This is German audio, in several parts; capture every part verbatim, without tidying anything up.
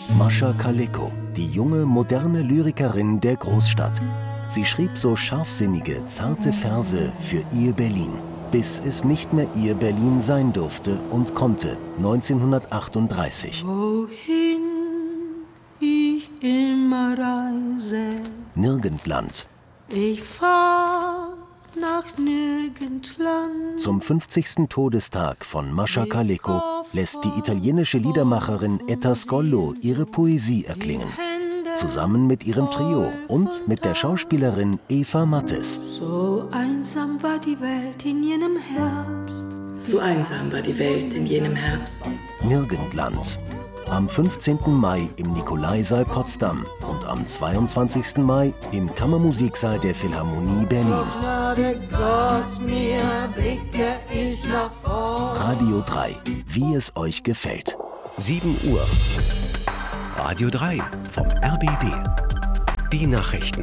Mascha Kaleko, die junge, moderne Lyrikerin der Großstadt. Sie schrieb so scharfsinnige, zarte Verse für ihr Berlin, bis es nicht mehr ihr Berlin sein durfte und konnte, neunzehnhundertachtunddreißig. Wohin ich immer reise, Nirgendland. Ich fahr nach Nirgendland. Zum fünfzigsten Todestag von Mascha Kaleko lässt die italienische Liedermacherin Etta Scollo ihre Poesie erklingen. Zusammen mit ihrem Trio und mit der Schauspielerin Eva Mattes. So einsam war die Welt in jenem Herbst. So einsam war die Welt in jenem Herbst. Nirgendland. Am fünfzehnten Mai im Nikolaisaal Potsdam und am zweiundzwanzigsten Mai im Kammermusiksaal der Philharmonie Berlin. Radio drei, wie es euch gefällt. sieben Uhr. Radio drei vom R B B. Die Nachrichten.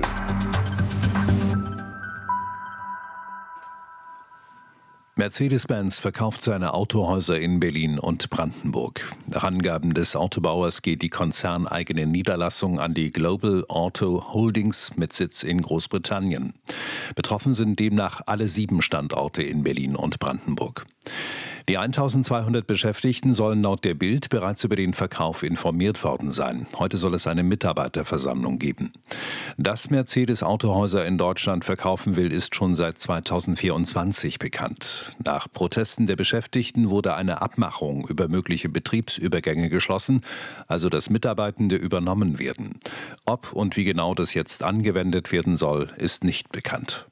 Mercedes-Benz verkauft seine Autohäuser in Berlin und Brandenburg. Nach Angaben des Autobauers geht die konzerneigene Niederlassung an die Global Auto Holdings mit Sitz in Großbritannien. Betroffen sind demnach alle sieben Standorte in Berlin und Brandenburg. Die eintausendzweihundert Beschäftigten sollen laut der Bild bereits über den Verkauf informiert worden sein. Heute soll es eine Mitarbeiterversammlung geben. Dass Mercedes Autohäuser in Deutschland verkaufen will, ist schon seit zweitausendvierundzwanzig bekannt. Nach Protesten der Beschäftigten wurde eine Abmachung über mögliche Betriebsübergänge geschlossen, also dass Mitarbeitende übernommen werden. Ob und wie genau das jetzt angewendet werden soll, ist nicht bekannt.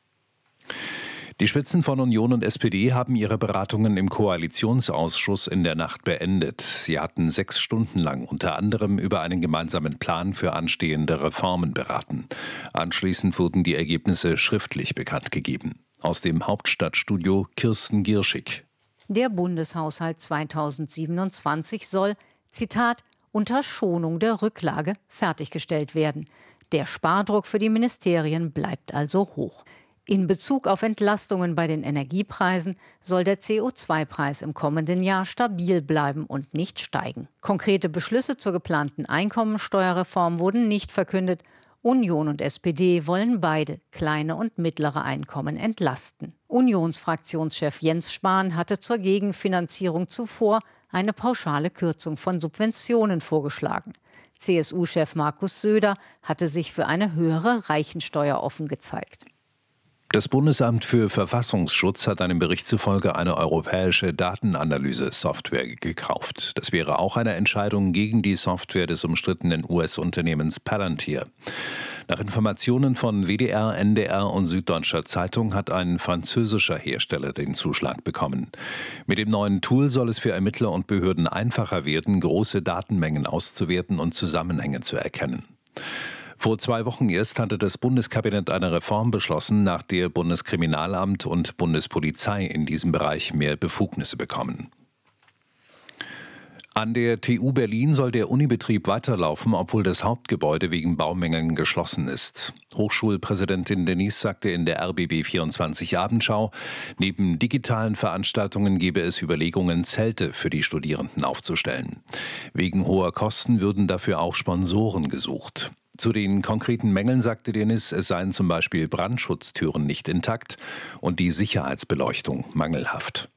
Die Spitzen von Union und S P D haben ihre Beratungen im Koalitionsausschuss in der Nacht beendet. Sie hatten sechs Stunden lang unter anderem über einen gemeinsamen Plan für anstehende Reformen beraten. Anschließend wurden die Ergebnisse schriftlich bekannt gegeben. Aus dem Hauptstadtstudio Kirsten Gierschig. Der Bundeshaushalt zweitausendsiebenundzwanzig soll, Zitat, unter Schonung der Rücklage fertiggestellt werden. Der Spardruck für die Ministerien bleibt also hoch. In Bezug auf Entlastungen bei den Energiepreisen soll der C O zwei Preis im kommenden Jahr stabil bleiben und nicht steigen. Konkrete Beschlüsse zur geplanten Einkommensteuerreform wurden nicht verkündet. Union und S P D wollen beide kleine und mittlere Einkommen entlasten. Unionsfraktionschef Jens Spahn hatte zur Gegenfinanzierung zuvor eine pauschale Kürzung von Subventionen vorgeschlagen. C S U-Chef Markus Söder hatte sich für eine höhere Reichensteuer offen gezeigt. Das Bundesamt für Verfassungsschutz hat einem Bericht zufolge eine europäische Datenanalyse-Software gekauft. Das wäre auch eine Entscheidung gegen die Software des umstrittenen U S-Unternehmens Palantir. Nach Informationen von W D R, N D R und Süddeutscher Zeitung hat ein französischer Hersteller den Zuschlag bekommen. Mit dem neuen Tool soll es für Ermittler und Behörden einfacher werden, große Datenmengen auszuwerten und Zusammenhänge zu erkennen. Vor zwei Wochen erst hatte das Bundeskabinett eine Reform beschlossen, nach der Bundeskriminalamt und Bundespolizei in diesem Bereich mehr Befugnisse bekommen. An der T U Berlin soll der Unibetrieb weiterlaufen, obwohl das Hauptgebäude wegen Baumängeln geschlossen ist. Hochschulpräsidentin Denise sagte in der R B B vierundzwanzig Abendschau, neben digitalen Veranstaltungen gebe es Überlegungen, Zelte für die Studierenden aufzustellen. Wegen hoher Kosten würden dafür auch Sponsoren gesucht. Zu den konkreten Mängeln sagte Dennis, es seien zum Beispiel Brandschutztüren nicht intakt und die Sicherheitsbeleuchtung mangelhaft.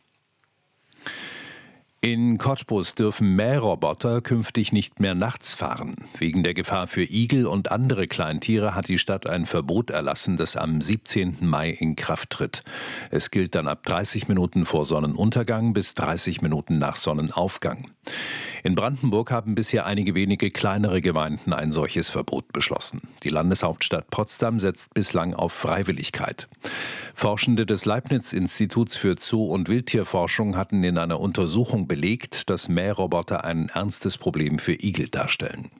In Cottbus dürfen Mähroboter künftig nicht mehr nachts fahren. Wegen der Gefahr für Igel und andere Kleintiere hat die Stadt ein Verbot erlassen, das am siebzehnten Mai in Kraft tritt. Es gilt dann ab dreißig Minuten vor Sonnenuntergang bis dreißig Minuten nach Sonnenaufgang. In Brandenburg haben bisher einige wenige kleinere Gemeinden ein solches Verbot beschlossen. Die Landeshauptstadt Potsdam setzt bislang auf Freiwilligkeit. Forschende des Leibniz-Instituts für Zoo- und Wildtierforschung hatten in einer Untersuchung belegt, dass Mähroboter ein ernstes Problem für Igel darstellen.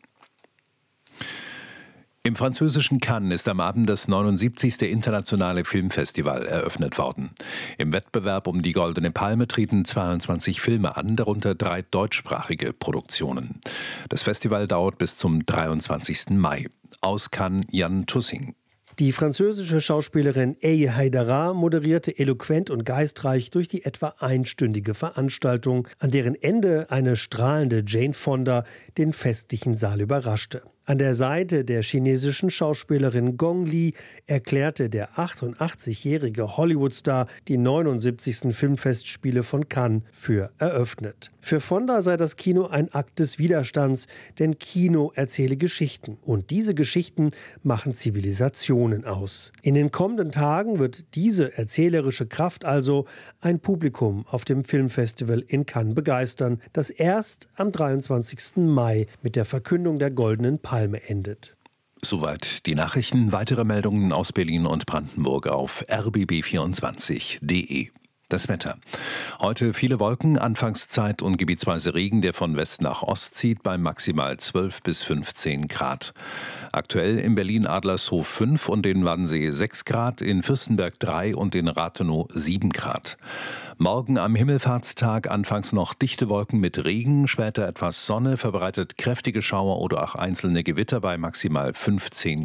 Im französischen Cannes ist am Abend das neunundsiebzigste internationale Filmfestival eröffnet worden. Im Wettbewerb um die Goldene Palme treten zweiundzwanzig Filme an, darunter drei deutschsprachige Produktionen. Das Festival dauert bis zum dreiundzwanzigsten Mai. Aus Cannes Jan Tussing. Die französische Schauspielerin Eye Haidara moderierte eloquent und geistreich durch die etwa einstündige Veranstaltung, an deren Ende eine strahlende Jane Fonda den festlichen Saal überraschte. An der Seite der chinesischen Schauspielerin Gong Li erklärte der achtundachtzigjährige Hollywood-Star die neunundsiebzigsten Filmfestspiele von Cannes für eröffnet. Für Fonda sei das Kino ein Akt des Widerstands, denn Kino erzähle Geschichten. Und diese Geschichten machen Zivilisationen aus. In den kommenden Tagen wird diese erzählerische Kraft also ein Publikum auf dem Filmfestival in Cannes begeistern, das erst am dreiundzwanzigsten Mai mit der Verkündung der Goldenen Palme endet. Soweit die Nachrichten. Weitere Meldungen aus Berlin und Brandenburg auf r b b vierundzwanzig punkt d e. Das Wetter. Heute viele Wolken, Anfangszeit und gebietsweise Regen, der von West nach Ost zieht, bei maximal zwölf bis fünfzehn Grad. Aktuell in Berlin Adlershof fünf und in Wannsee sechs Grad, in Fürstenberg drei und in Rathenow sieben Grad. Morgen am Himmelfahrtstag anfangs noch dichte Wolken mit Regen, später etwas Sonne, verbreitet kräftige Schauer oder auch einzelne Gewitter bei maximal fünfzehn